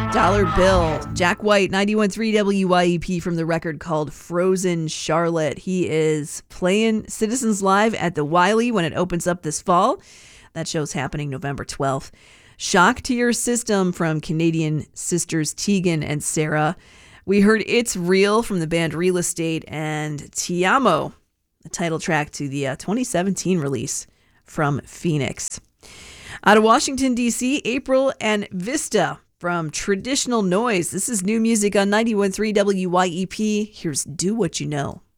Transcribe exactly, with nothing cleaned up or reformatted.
Dollar Bill, Jack White, ninety-one point three W Y E P from the record called Frozen Charlotte. He is playing Citizens Live at the Wiley when it opens up this fall. That show's happening November twelfth. Shock to Your System from Canadian sisters Tegan and Sarah. We heard It's Real from the band Real Estate, and Ti Amo, the title track to the uh, twenty seventeen release from Phoenix. Out of Washington, D C, April and Vista from Traditional Noise. This is new music on ninety-one point three W Y E P. Here's Do What You Know.